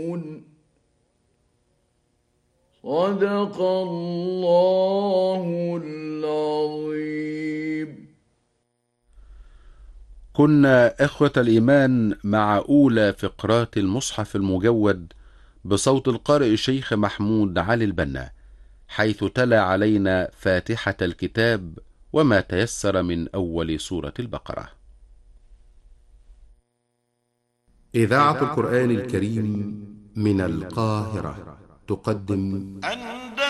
صدق الله العظيم. كنا إخوة الإيمان مع أولى فقرات المصحف المجود بصوت القارئ الشيخ محمود علي البنا، حيث تلا علينا فاتحة الكتاب وما تيسر من أول سورة البقرة. إذاعة القرآن الكريم من القاهرة تقدم